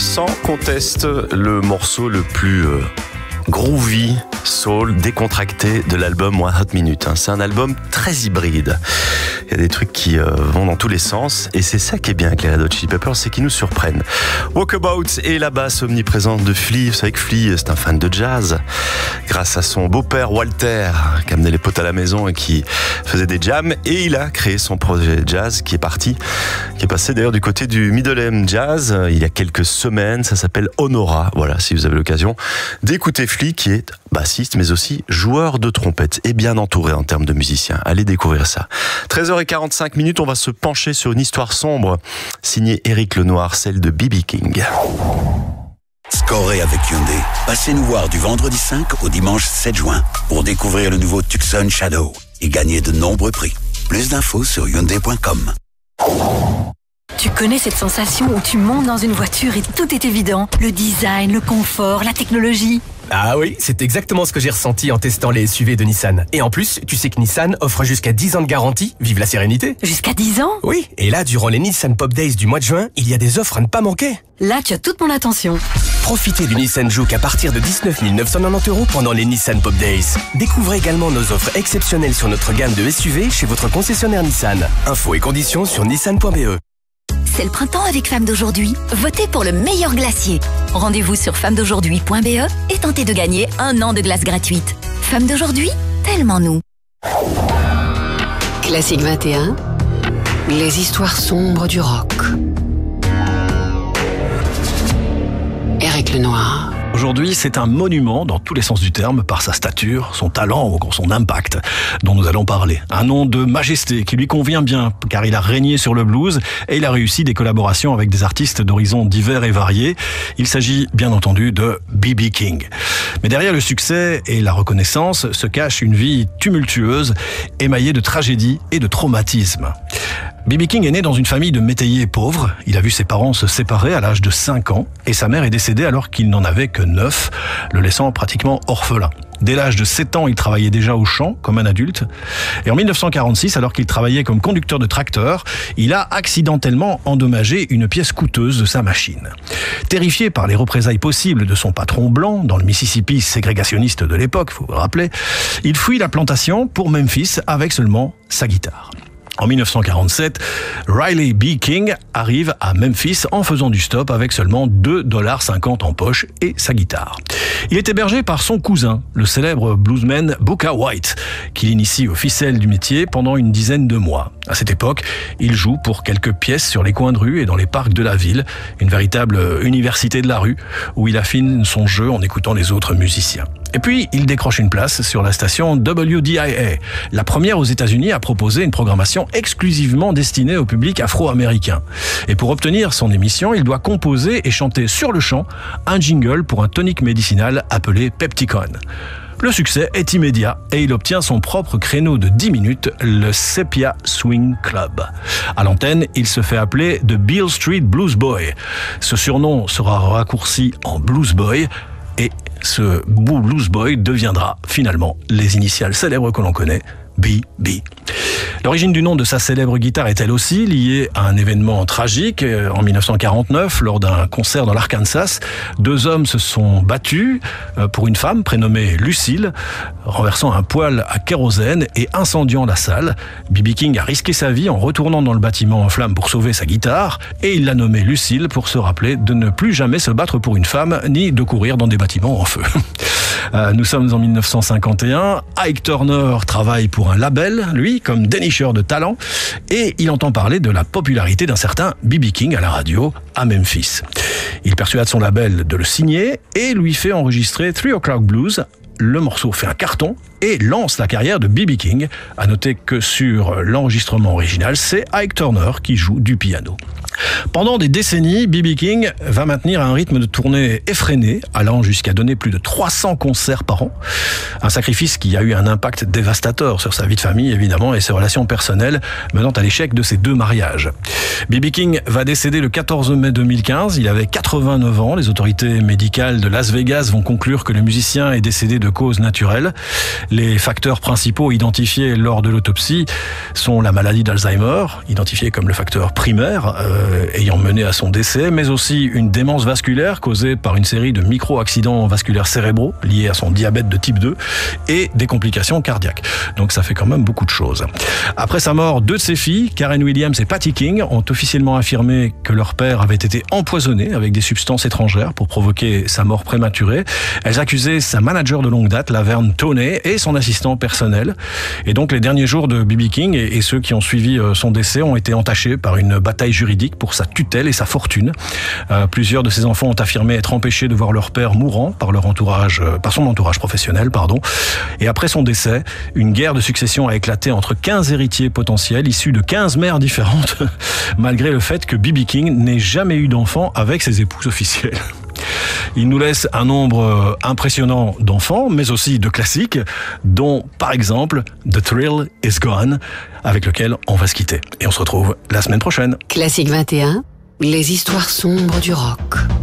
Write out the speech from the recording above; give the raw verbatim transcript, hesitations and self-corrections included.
sans conteste le morceau le plus euh, groovy, soul, décontracté de l'album One Hot Minute. C'est un album très hybride. Il y a des trucs qui euh, vont dans tous les sens et c'est ça qui est bien avec les Red Hot Chili Peppers, c'est qu'ils nous surprennent. Walkabout et la basse omniprésente de Flea. Vous savez que Flea, c'est un fan de jazz. Grâce à son beau-père Walter, qui amenait les potes à la maison et qui faisait des jams, et il a créé son projet jazz qui est parti, qui est passé d'ailleurs du côté du Middle East Jazz il y a quelques semaines. Ça s'appelle Honora. Voilà, si vous avez l'occasion d'écouter Flea, qui est bassiste mais aussi joueur de trompette et bien entouré en termes de musiciens. Allez découvrir ça. treize heures quarante-cinq minutes, on va se pencher sur une histoire sombre signée Éric Lenoir, celle de B B King. Scorez avec Hyundai. Passez nous voir du vendredi cinq au dimanche sept juin pour découvrir le nouveau Tucson Shadow et gagner de nombreux prix. Plus d'infos sur hyundai point com. Tu connais cette sensation où tu montes dans une voiture et tout est évident? Le design, le confort, la technologie. Ah oui, c'est exactement ce que j'ai ressenti en testant les S U V de Nissan. Et en plus, tu sais que Nissan offre jusqu'à dix ans de garantie. Vive la sérénité. Jusqu'à dix ans? Oui, et là, durant les Nissan Pop Days du mois de juin, il y a des offres à ne pas manquer. Là, tu as toute mon attention. Profitez du Nissan Juke à partir de dix-neuf mille neuf cent quatre-vingt-dix euros pendant les Nissan Pop Days. Découvrez également nos offres exceptionnelles sur notre gamme de S U V chez votre concessionnaire Nissan. Infos et conditions sur nissan point b e. C'est le printemps avec Femmes d'aujourd'hui. Votez pour le meilleur glacier. Rendez-vous sur femmes d'aujourd'hui point b e et tentez de gagner un an de glace gratuite. Femmes d'aujourd'hui, tellement nous. Classique vingt et un, les histoires sombres du rock. Éric Lenoir. Aujourd'hui, c'est un monument dans tous les sens du terme par sa stature, son talent ou encore son impact dont nous allons parler. Un nom de majesté qui lui convient bien car il a régné sur le blues et il a réussi des collaborations avec des artistes d'horizons divers et variés. Il s'agit bien entendu de B B King. Mais derrière le succès et la reconnaissance se cache une vie tumultueuse, émaillée de tragédies et de traumatismes. B B King est né dans une famille de métayers pauvres. Il a vu ses parents se séparer à l'âge de cinq ans et sa mère est décédée alors qu'il n'en avait que neuf, le laissant pratiquement orphelin. Dès l'âge de sept ans, il travaillait déjà au champ comme un adulte. Et en mille neuf cent quarante-six, alors qu'il travaillait comme conducteur de tracteur, il a accidentellement endommagé une pièce coûteuse de sa machine. Terrifié par les représailles possibles de son patron blanc, dans le Mississippi ségrégationniste de l'époque, faut vous le rappeler, il fuit la plantation pour Memphis avec seulement sa guitare. En mille neuf cent quarante-sept, Riley B. King arrive à Memphis en faisant du stop avec seulement deux dollars cinquante en poche et sa guitare. Il est hébergé par son cousin, le célèbre bluesman Booker White, qui l'initie aux ficelles du métier pendant une dizaine de mois. À cette époque, il joue pour quelques pièces sur les coins de rue et dans les parcs de la ville, une véritable université de la rue, où il affine son jeu en écoutant les autres musiciens. Et puis, il décroche une place sur la station W D I A, la première aux États-Unis à proposer une programmation exclusivement destinée au public afro-américain. Et pour obtenir son émission, il doit composer et chanter sur le champ un jingle pour un tonique médicinal appelé Pepticon. Le succès est immédiat et il obtient son propre créneau de dix minutes, le Sepia Swing Club. À l'antenne, il se fait appeler The Beale Street Blues Boy. Ce surnom sera raccourci en Blues Boy et ce Blues Boy deviendra finalement les initiales célèbres que l'on connaît, B B. L'origine du nom de sa célèbre guitare est elle aussi liée à un événement tragique. En mille neuf cent quarante-neuf, lors d'un concert dans l'Arkansas, deux hommes se sont battus pour une femme prénommée Lucille, renversant un poêle à kérosène et incendiant la salle. B B King a risqué sa vie en retournant dans le bâtiment en flammes pour sauver sa guitare et il l'a nommée Lucille pour se rappeler de ne plus jamais se battre pour une femme ni de courir dans des bâtiments en feu. Nous sommes en mille neuf cent cinquante et un. Ike Turner travaille pour un label, lui, comme dénicheur de talent, et il entend parler de la popularité d'un certain B B King à la radio à Memphis. Il persuade son label de le signer et lui fait enregistrer Three O'Clock Blues. Le morceau fait un carton et lance la carrière de B B King. À noter que sur l'enregistrement original, c'est Ike Turner qui joue du piano. Pendant des décennies, B B King va maintenir un rythme de tournée effréné, allant jusqu'à donner plus de trois cents concerts par an. Un sacrifice qui a eu un impact dévastateur sur sa vie de famille, évidemment, et ses relations personnelles, menant à l'échec de ses deux mariages. B B King va décéder le quatorze mai deux mille quinze. Il avait quatre-vingt-neuf ans. Les autorités médicales de Las Vegas vont conclure que le musicien est décédé de cause naturelle. Les facteurs principaux identifiés lors de l'autopsie sont la maladie d'Alzheimer, identifiée comme le facteur primaire euh, ayant mené à son décès, mais aussi une démence vasculaire causée par une série de micro-accidents vasculaires cérébraux liés à son diabète de type deux et des complications cardiaques. Donc ça fait quand même beaucoup de choses. Après sa mort, deux de ses filles, Karen Williams et Patty King, ont officiellement affirmé que leur père avait été empoisonné avec des substances étrangères pour provoquer sa mort prématurée. Elles accusaient sa manager de longue date, Laverne Toney, et son assistant personnel. Et donc les derniers jours de B B King et, et ceux qui ont suivi son décès ont été entachés par une bataille juridique pour sa tutelle et sa fortune. Euh, plusieurs de ses enfants ont affirmé être empêchés de voir leur père mourant par leur entourage, euh, par son entourage professionnel, pardon. Et après son décès, une guerre de succession a éclaté entre quinze héritiers potentiels issus de quinze mères différentes, malgré le fait que B B King n'ait jamais eu d'enfant avec ses épouses officielles. Il nous laisse un nombre impressionnant d'enfants, mais aussi de classiques, dont par exemple The Thrill Is Gone, avec lequel on va se quitter. Et on se retrouve la semaine prochaine. Classique vingt et un, les histoires sombres du rock.